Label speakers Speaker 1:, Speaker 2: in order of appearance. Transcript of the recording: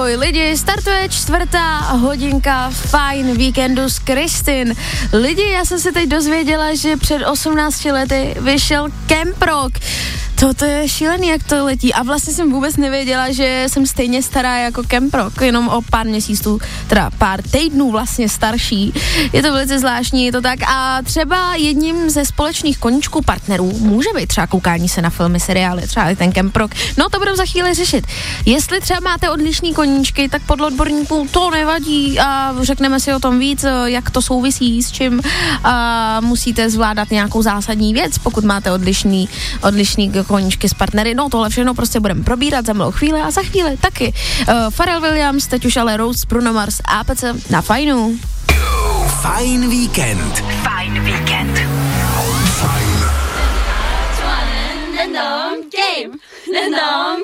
Speaker 1: Ahoj lidi, startuje 4. hodinka Fajn víkendu s Kristin. Lidi, já jsem se teď dozvěděla, že před 18 lety vyšel Camp Rock. To je šílený, jak to letí. A vlastně jsem vůbec nevěděla, že jsem stejně stará jako Camp Rock, jenom o pár měsíců, teda pár týdnů vlastně starší. Je to velice zvláštní, je to tak. A třeba jedním ze společných koníčků partnerů může být třeba koukání se na filmy, seriály, třeba i ten Camp Rock. No to budeme za chvíli řešit. Jestli třeba máte odlišný koníčky, tak podle odborníků to nevadí a řekneme si o tom víc, jak to souvisí s čím. A musíte zvládat nějakou zásadní věc, pokud máte odlišný koníčky s partnery. No tohle všechno prostě budeme probírat za malou chvíli a za chvíli taky. Pharrell Williams, teď už ale Rose, Bruno Mars, APC na Fajnu.
Speaker 2: Fajn víkend.
Speaker 3: Fajn víkend.
Speaker 2: Fajn.